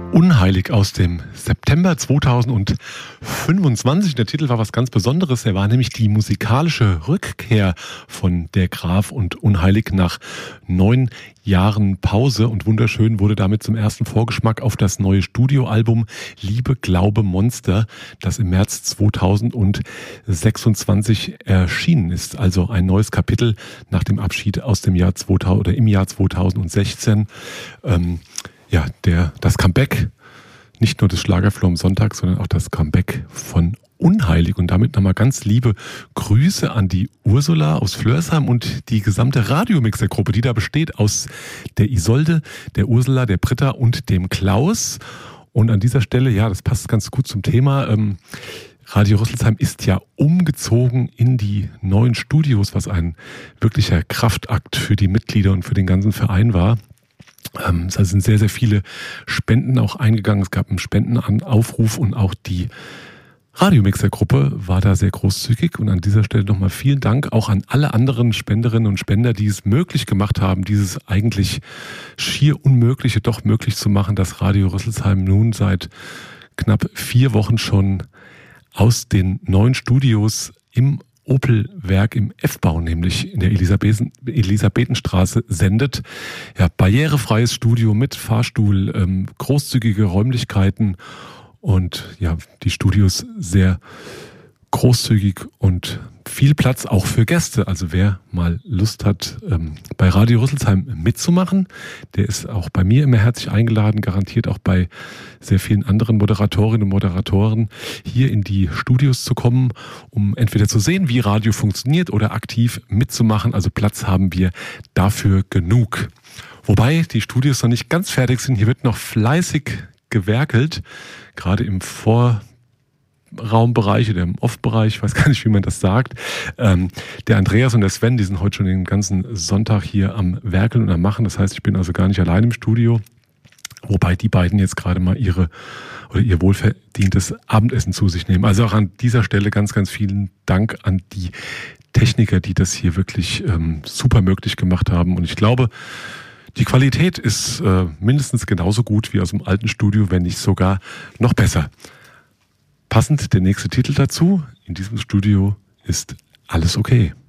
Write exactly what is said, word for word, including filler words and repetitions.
Unheilig aus dem September zweitausendfünfundzwanzig. Der Titel war was ganz Besonderes. Er war nämlich die musikalische Rückkehr von Der Graf und Unheilig nach neun Jahren Pause. Und wunderschön wurde damit zum ersten Vorgeschmack auf das neue Studioalbum Liebe, Glaube, Monster, das im März zweitausendsechsundzwanzig erschienen ist. Also ein neues Kapitel nach dem Abschied aus dem Jahr zweitausend oder im Jahr zweitausendsechzehn. Ähm, Ja, der, das Comeback, nicht nur des Schlagerflow am Sonntag, sondern auch das Comeback von Unheilig. Und damit nochmal ganz liebe Grüße an die Ursula aus Flörsheim und die gesamte Radiomixer-Gruppe, die da besteht aus der Isolde, der Ursula, der Britta und dem Klaus. Und an dieser Stelle, ja, das passt ganz gut zum Thema, ähm, Radio Rüsselsheim ist ja umgezogen in die neuen Studios, was ein wirklicher Kraftakt für die Mitglieder und für den ganzen Verein war. Ähm, da sind sehr, sehr viele Spenden auch eingegangen. Es gab einen Spendenaufruf und auch die Radiomixer-Gruppe war da sehr großzügig. Und an dieser Stelle nochmal vielen Dank auch an alle anderen Spenderinnen und Spender, die es möglich gemacht haben, dieses eigentlich schier Unmögliche doch möglich zu machen, dass Radio Rüsselsheim nun seit knapp vier Wochen schon aus den neuen Studios im Opel-Werk im F-Bau, nämlich in der Elisabethen, Elisabethenstraße, sendet. Ja, barrierefreies Studio mit Fahrstuhl, ähm, großzügige Räumlichkeiten und ja, die Studios sehr großzügig und viel Platz auch für Gäste. Also wer mal Lust hat, ähm, bei Radio Rüsselsheim mitzumachen, der ist auch bei mir immer herzlich eingeladen, garantiert auch bei sehr vielen anderen Moderatorinnen und Moderatoren hier in die Studios zu kommen, um entweder zu sehen, wie Radio funktioniert oder aktiv mitzumachen. Also Platz haben wir dafür genug. Wobei die Studios noch nicht ganz fertig sind. Hier wird noch fleißig gewerkelt, gerade im Vor- Raumbereich oder im Off-Bereich, ich weiß gar nicht, wie man das sagt. Ähm, der Andreas und der Sven, die sind heute schon den ganzen Sonntag hier am Werkeln und am Machen. Das heißt, ich bin also gar nicht allein im Studio. Wobei die beiden jetzt gerade mal ihre oder ihr wohlverdientes Abendessen zu sich nehmen. Also auch an dieser Stelle ganz, ganz vielen Dank an die Techniker, die das hier wirklich ähm, super möglich gemacht haben. Und ich glaube, die Qualität ist äh, mindestens genauso gut wie aus dem alten Studio, wenn nicht sogar noch besser. Passend der nächste Titel dazu in diesem Studio ist Alles okay.